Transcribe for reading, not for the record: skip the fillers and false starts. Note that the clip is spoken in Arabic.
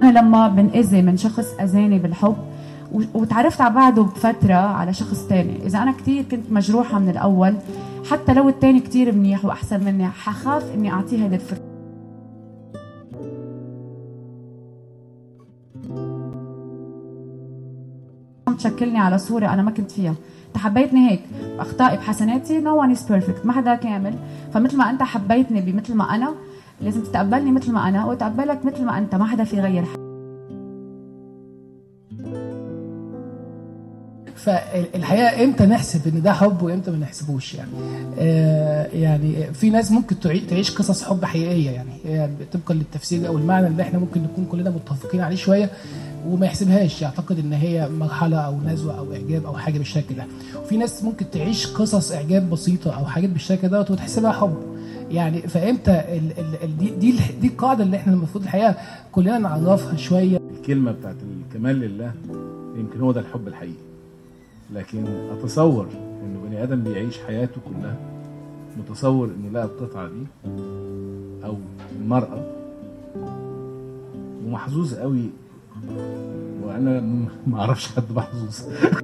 أنا لما بنأذي من شخص أذاني بالحب وتعرفت على بعده بفترة على شخص تاني، إذا أنا كتير كنت مجروحة من الأول، حتى لو التاني كتير منيح وأحسن مني، حخاف إني أعطيه هيدا الفرصة. تشكلني على صورة أنا ما كنت فيها. تحبيتني هيك بأخطائي بحسناتي. no one is perfect، ما حدا كامل. فمثل ما أنت حبيتني بمثل ما أنا، لازم تتقبلني مثل ما أنا وتقبلك مثل ما أنت، ما حدا في غير. فالحقيقه امتى نحسب ان ده حب وامتى ما نحسبوش يعني. يعني في ناس ممكن تعيش قصص حب حقيقيه يعني طبقا للتفسير او المعنى اللي احنا ممكن نكون كلنا متفقين عليه شويه، وما يحسبهاش، يعتقد ان هي مرحله او نزوه او اعجاب او حاجه بالشكل ده. وفي ناس ممكن تعيش قصص اعجاب بسيطه او حاجات بالشكل ده وتحسبها حب يعني. فامتى دي القاعده اللي احنا المفروض الحقيقه كلنا نعرفها شويه. الكلمه بتاعت الكمال لله يمكن هو ده الحب الحقيقي، لكن اتصور انه بني ادم بيعيش حياته كلها متصور انه لقى القطعه دي او المراه ومحظوظ قوي، وانا ما اعرفش حد محظوظ